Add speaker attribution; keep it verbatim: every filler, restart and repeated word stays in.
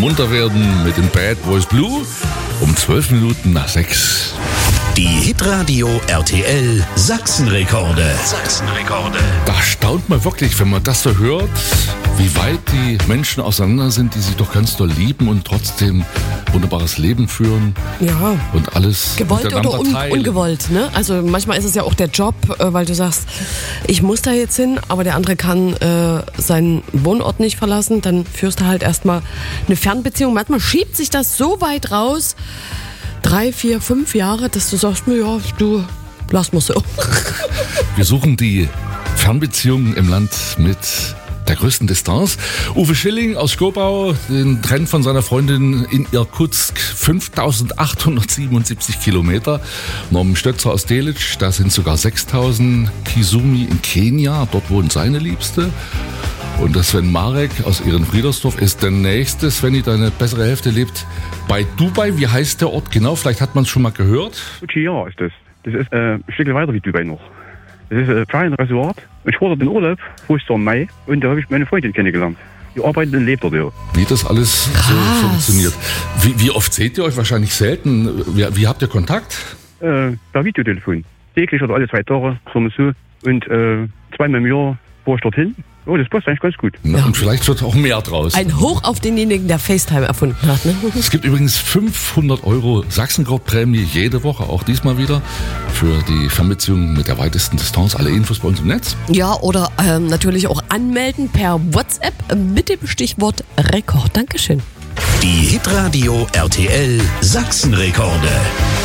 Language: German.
Speaker 1: munter werden mit den Bad Boys Blue um zwölf Minuten nach sechs.
Speaker 2: Die Hitradio R T L Sachsenrekorde. Sachsenrekorde.
Speaker 1: Da staunt man wirklich, wenn man das so hört, wie weit die Menschen auseinander sind, die sich doch ganz doll lieben und trotzdem wunderbares Leben führen.
Speaker 3: Ja.
Speaker 1: Und alles
Speaker 3: gewollt
Speaker 1: miteinander
Speaker 3: oder un-
Speaker 1: teilen.
Speaker 3: ungewollt, ne? Also manchmal ist es ja auch der Job, äh, weil du sagst, ich muss da jetzt hin, aber der andere kann äh, seinen Wohnort nicht verlassen, dann führst du halt erstmal eine Fernbeziehung. Manchmal schiebt sich das so weit raus, drei, vier, fünf Jahre, dass du sagst, ja, du, lass mal so.
Speaker 1: Wir suchen die Fernbeziehungen im Land mit der größten Distanz. Uwe Schilling aus Schkopau, den trennt von seiner Freundin in Irkutsk fünftausendachthundertsiebenundsiebzig Kilometer. Norman Stötzer aus Delitzsch, da sind sogar sechstausend. Kisumu in Kenia, dort wohnt seine Liebste. Und der Sven Marek aus Ehrenfriedersdorf ist der nächste. Svenny, deine bessere Hälfte lebt bei Dubai. Wie heißt der Ort genau? Vielleicht hat man es schon mal gehört.
Speaker 4: Ja, ist das. Das ist äh, ein Stück weiter wie Dubai noch. Das ist ein kleines Resort. Ich war dort in Urlaub, vorher im Mai, und da habe ich meine Freundin kennengelernt. Die arbeitet und lebt dort, ja.
Speaker 1: Wie das alles so funktioniert. Wie, wie oft seht ihr euch? Wahrscheinlich selten. Wie, wie habt ihr Kontakt?
Speaker 4: Äh, per Videotelefon. Täglich oder alle zwei Tage, sagen wir so. Und äh, zweimal im Jahr fahre ich dorthin. Oh, das passt eigentlich ganz gut.
Speaker 1: Ja. Und vielleicht wird auch mehr draus.
Speaker 3: Ein Hoch auf denjenigen, der FaceTime erfunden hat. Ne?
Speaker 1: Es gibt übrigens fünfhundert Euro Sachsenkrog-Prämie jede Woche, auch diesmal wieder, für die Fernbeziehung mit der weitesten Distanz. Alle Infos bei uns im Netz.
Speaker 3: Ja, oder ähm, natürlich auch anmelden per WhatsApp mit dem Stichwort Rekord. Dankeschön.
Speaker 2: Die Hitradio R T L Sachsenrekorde.